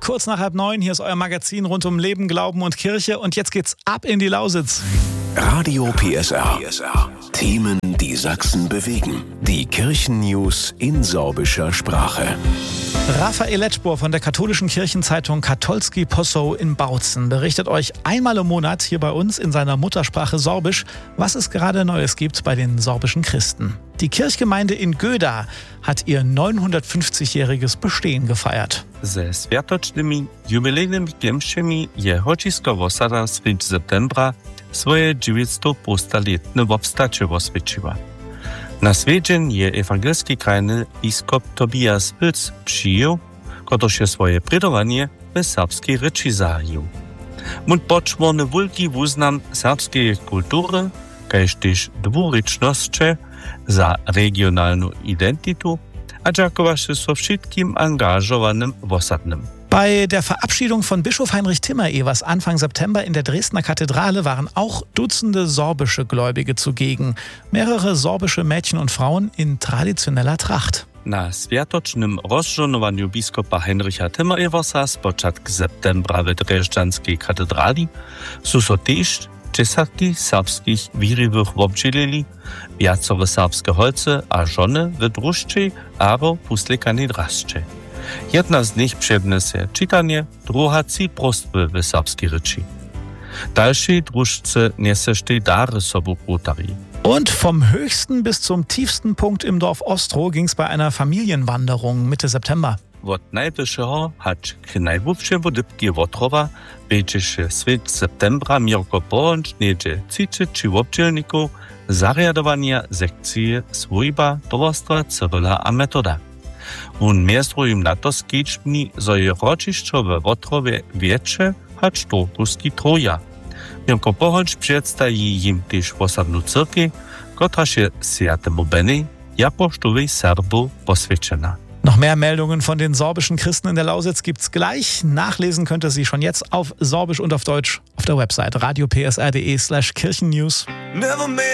kurz nach 8:30. Hier ist euer Magazin rund um Leben, Glauben und Kirche. Und jetzt geht's ab in die Lausitz. Radio PSR. Themen, die Sachsen bewegen. Die Kirchennews in sorbischer Sprache. Raphael Letschbohr von der katholischen Kirchenzeitung Katolski Possow in Bautzen berichtet euch einmal im Monat hier bei uns in seiner Muttersprache Sorbisch, was es gerade Neues gibt bei den sorbischen Christen. Die Kirchgemeinde in Göda hat ihr 950-jähriges Bestehen gefeiert. Ze światocznymi jubilejnymi piemšemi je Hočisko Vosada sredić septembra swoje 900-letne wobstacie osvědčila. Na svedźeń je ewangelski krajny biskop Tobias Pilz przyjął, kotąż je swoje predowanie w serbskiej reči zahajił. Mund poczmorny wulki wuznam serbskiej kultury, kaž też dwurečnosće za regionalną identitu, a dziakowaše so wszystkim angażowanym wosadnym. Bei der Verabschiedung von Bischof Heinrich Timmer-Evers Anfang September in der Dresdner Kathedrale waren auch Dutzende sorbische Gläubige zugegen. Mehrere sorbische Mädchen und Frauen in traditioneller Tracht. Na światocznym rozżonowaniu biskupa Heinricha Timmer-Eversa z początku septembra w Dreżdżanskiej katedrali są so też dziesiątki serbskich wiernych obdzielili, wiacore serbskie holce a żony w drużczej albo puslekanej drasczej. Jedna z nich przedniesie czytanie, druga ci prostwy w serbskiej reči. Dalszej drużce nieseštej dary sobu kutari. Und vom höchsten bis zum tiefsten Punkt im Dorf Ostroh ging es bei einer Familienwanderung Mitte September. Od najwyższego hać k najwówszemu dybki Wotrowa będziecie swet septembra Mirko Połącz niedzie 30 obdzielników zariadowania sekcji swojba towarstwa Cyryla a Metoda. Un miestru im na to skiczbni, zo je ročišćo w Wotrowie wiecie, hać Tortuski Troja. Mirko Połącz przedstawi im też osadną cyrkę, która się Świętemu Beny, japosztowej Serbu poswięcona. Noch mehr Meldungen von den sorbischen Christen in der Lausitz gibt's gleich. Nachlesen könnt ihr sie schon jetzt auf Sorbisch und auf Deutsch auf der Website radiopsr.de/Kirchennews.